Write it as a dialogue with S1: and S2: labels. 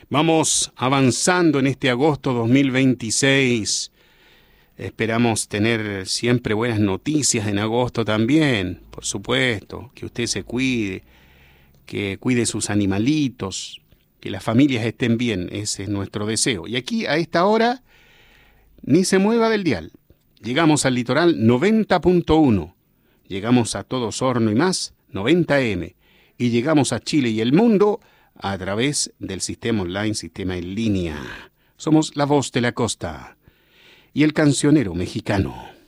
S1: Vamos avanzando en este agosto 2026. Esperamos tener siempre buenas noticias en agosto también, por supuesto, que usted se cuide, que cuide sus animalitos, que las familias estén bien, ese es nuestro deseo. Y aquí a esta hora, ni se mueva del dial. Llegamos al litoral 90.1, llegamos a todo Osorno y más, 90M, y llegamos a Chile y el mundo a través del sistema online, sistema en línea. Somos la voz de la costa y el cancionero mexicano.